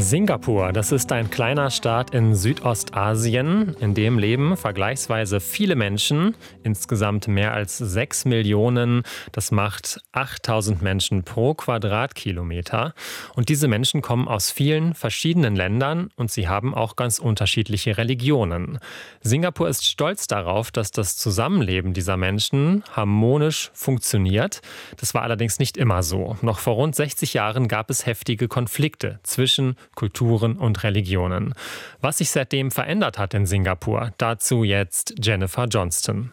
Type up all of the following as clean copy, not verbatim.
Singapur, das ist ein kleiner Staat in Südostasien, in dem leben vergleichsweise viele Menschen, insgesamt mehr als 6 Millionen. Das macht 8000 Menschen pro Quadratkilometer. Und diese Menschen kommen aus vielen verschiedenen Ländern und sie haben auch ganz unterschiedliche Religionen. Singapur ist stolz darauf, dass das Zusammenleben dieser Menschen harmonisch funktioniert. Das war allerdings nicht immer so. Noch vor rund 60 Jahren gab es heftige Konflikte zwischen Kulturen und Religionen. Was sich seitdem verändert hat in Singapur, dazu jetzt Jennifer Johnston.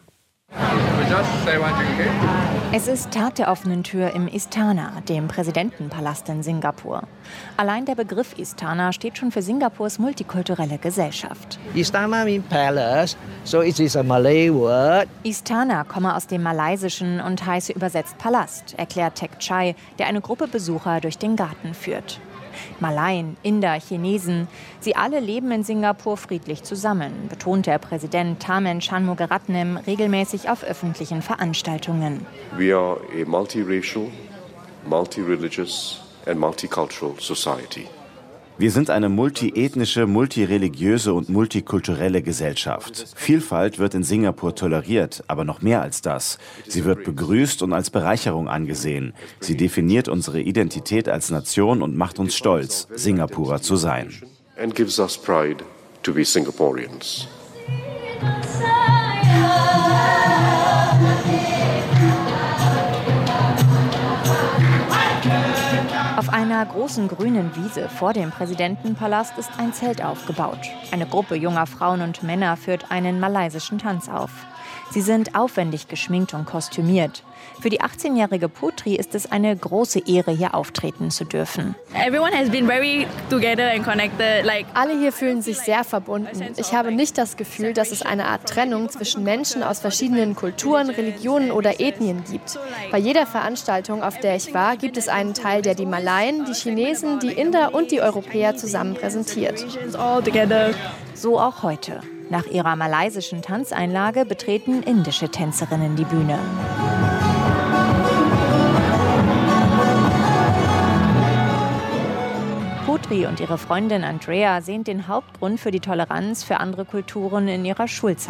Es ist Tag der offenen Tür im Istana, dem Präsidentenpalast in Singapur. Allein der Begriff Istana steht schon für Singapurs multikulturelle Gesellschaft. Istana means palace, so it is a Malay word. Istana komme aus dem Malaysischen und heiße übersetzt Palast, erklärt Tek Chai, der eine Gruppe Besucher durch den Garten führt. Malaien, Inder, Chinesen, sie alle leben in Singapur friedlich zusammen, betont der Präsident Tharman Shanmugaratnam regelmäßig auf öffentlichen Veranstaltungen. We are a multiracial, multireligious and multicultural society. Wir sind eine multiethnische, multireligiöse und multikulturelle Gesellschaft. Vielfalt wird in Singapur toleriert, aber noch mehr als das. Sie wird begrüßt und als Bereicherung angesehen. Sie definiert unsere Identität als Nation und macht uns stolz, Singapurer zu sein. And gives us pride to be Singaporeans. Auf einer großen grünen Wiese vor dem Präsidentenpalast ist ein Zelt aufgebaut. Eine Gruppe junger Frauen und Männer führt einen malaysischen Tanz auf. Sie sind aufwendig geschminkt und kostümiert. Für die 18-jährige Putri ist es eine große Ehre, hier auftreten zu dürfen. Alle hier fühlen sich sehr verbunden. Ich habe nicht das Gefühl, dass es eine Art Trennung zwischen Menschen aus verschiedenen Kulturen, Religionen oder Ethnien gibt. Bei jeder Veranstaltung, auf der ich war, gibt es einen Teil, der die Malaien, die Chinesen, die Inder und die Europäer zusammen präsentiert. So auch heute. Nach ihrer malaysischen Tanzeinlage betreten indische Tänzerinnen die Bühne. Putri und ihre Freundin Andrea sehen den Hauptgrund für die Toleranz für andere Kulturen in ihrer Schulzeit.